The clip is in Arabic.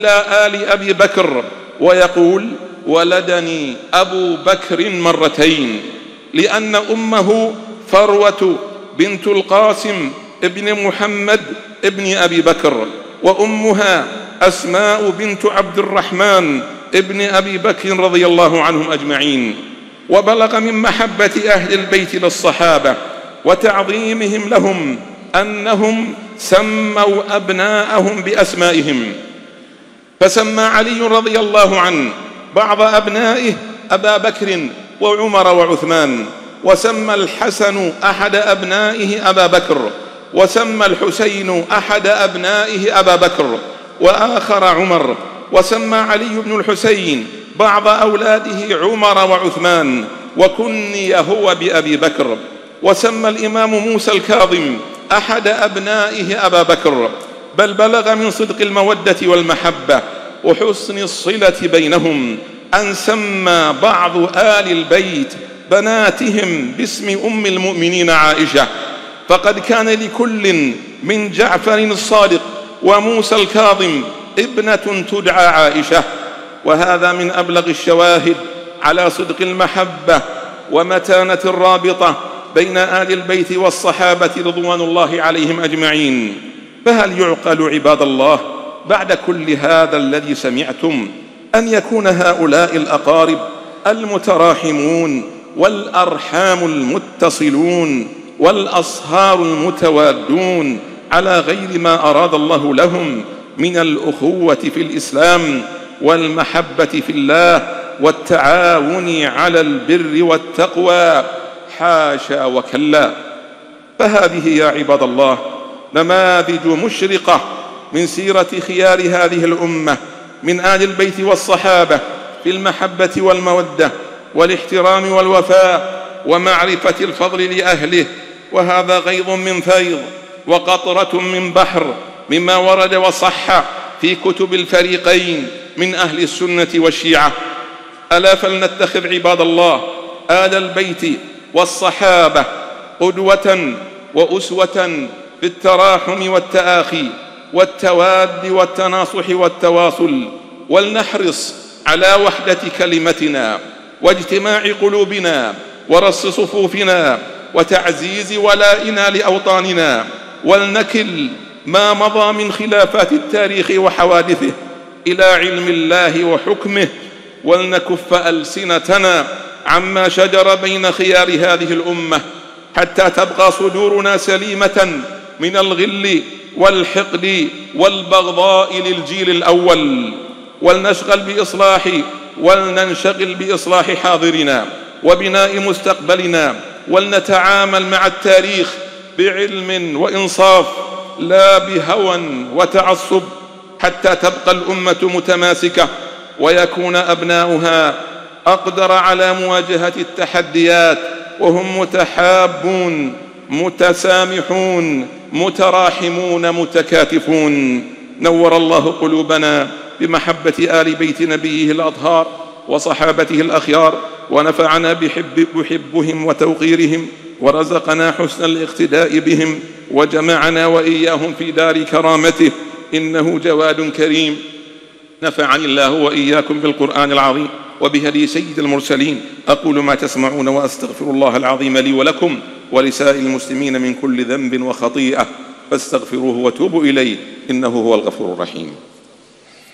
إلى آل أبي بكر ويقول: ولدني أبو بكر مرتين، لأن أمه فروة بنت القاسم ابن محمد ابن أبي بكر، وأمها أسماء بنت عبد الرحمن ابن أبي بكر رضي الله عنهم أجمعين. وبلغ من محبة أهل البيت للصحابة وتعظيمهم لهم أنهم سموا أبناءهم بأسمائهم، فسمى علي رضي الله عنه بعض أبنائه أبا بكر وعمر وعثمان، وسمى الحسن أحد أبنائه أبا بكر، وسمى الحسين أحد أبنائه أبا بكر وآخر عمر، وسمى علي بن الحسين بعض أولاده عمر وعثمان، وكني هو بأبي بكر. وسمى الإمام موسى الكاظم أحد أبنائه أبا بكر، بل بلغ من صدق المودة والمحبة وحسن الصلة بينهم أن سمى بعض آل البيت بناتهم باسم أم المؤمنين عائشة، فقد كان لكل من جعفر الصادق وموسى الكاظم ابنة تدعى عائشة. وهذا من أبلغ الشواهد على صدق المحبة ومتانة الرابطة بين آل البيت والصحابة رضوان الله عليهم أجمعين. فهل يعقل عباد الله بعد كل هذا الذي سمعتم أن يكون هؤلاء الأقارب المتراحمون والأرحام المتصلون والأصهار المتوادون على غير ما أراد الله لهم من الأخوة في الإسلام والمحبة في الله والتعاون على البر والتقوى؟ حاشا وكلا. فهذه يا عباد الله نماذج مشرقة من سيرة خيار هذه الأمة من آل البيت والصحابة في المحبة والمودة والاحترام والوفاء ومعرفة الفضل لأهله. وهذا غيض من فيض وقطرة من بحر مما ورد وصح في كتب الفريقين من أهل السنة والشيعة. ألا فلنتخذ عباد الله آل البيت والصحابة قدوة وأسوة في التراحم والتآخي والتواد والتناصح والتواصل، ولنحرص على وحدة كلمتنا واجتماع قلوبنا ورص صفوفنا وتعزيز ولائنا لأوطاننا، ولنكل ما مضى من خلافات التاريخ وحوادثه إلى علم الله وحكمه، ولنكف ألسنتنا عما شجر بين خيار هذه الأمة حتى تبقى صدورنا سليمة من الغل والحقد والبغضاء للجيل الأول، ولننشغل بإصلاح حاضرنا وبناء مستقبلنا، ولنتعامل مع التاريخ بعلم وإنصاف لا بهوى وتعصب، حتى تبقى الأمة متماسكة ويكون أبناؤها أقدر على مواجهة التحديات وهم متحابون متسامحون متراحمون متكاتفون. نور الله قلوبنا بمحبة آل بيت نبيه الأطهار وصحابته الأخيار، ونفعنا بحبهم وتوقيرهم، ورزقنا حسن الاقتداء بهم، وجمعنا وإياهم في دار كرامته، إنه جواد كريم. نفعني الله وإياكم بالقرآن العظيم وبهدي سيد المرسلين. أقول ما تسمعون وأستغفر الله العظيم لي ولكم ولسائر المسلمين من كل ذنب وخطيئة، فاستغفروه وتوبوا إليه، إنه هو الغفور الرحيم.